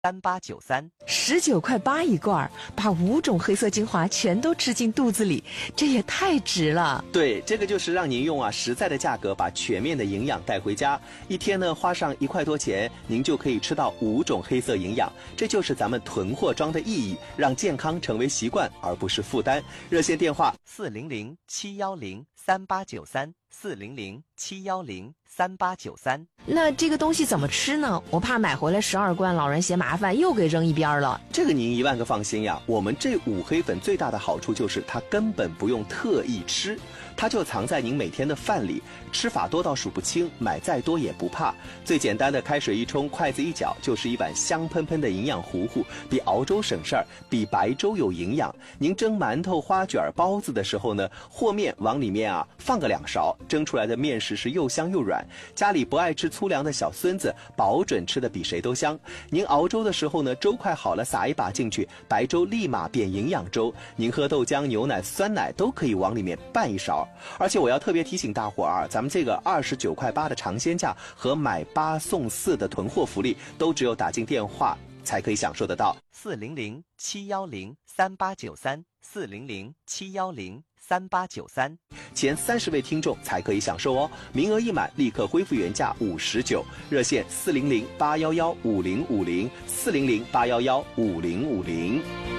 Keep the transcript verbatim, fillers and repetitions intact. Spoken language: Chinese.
三八九三， 十九块八一罐，把五种黑色精华全都吃进肚子里，这也太值了。 对，这个就是让您用啊实在的价格把全面的营养带回家。一天呢花上一块多钱，您就可以吃到五种黑色营养，这就是咱们囤货装的意义，让健康成为习惯而不是负担。热线电话四零零七幺零三八九三，四零零七幺零三八九三。 那这个东西怎么吃呢？我怕买回来十二罐，老人嫌麻烦，又给扔一边了。 这个您一万个放心呀，我们这五黑粉最大的好处就是它根本不用特意吃，它就藏在您每天的饭里，吃法多到数不清，买再多也不怕。最简单的开水一冲，筷子一搅，就是一碗香喷喷的营养糊糊，比熬粥省事儿，比白粥有营养。您蒸馒头、花卷、包子的时候呢，和面往里面啊放个两勺，蒸出来的面食是又香又软。家里不爱吃粗粮的小孙子，保准吃的比谁都香。您熬粥的时候呢，粥快好了，撒一把进去，白粥立马变营养粥。您喝豆浆、牛奶、酸奶都可以往里面拌一勺。而且我要特别提醒大伙儿啊，咱们这个二十九块八的尝鲜价和买八送四的囤货福利，都只有打进电话才可以享受得到。四零零七幺零三八九三，四零零七幺零三八九三，前三十位听众才可以享受哦，名额一满立刻恢复原价五十九。热线四零零八幺幺五零五零，四零零八幺幺五零五零。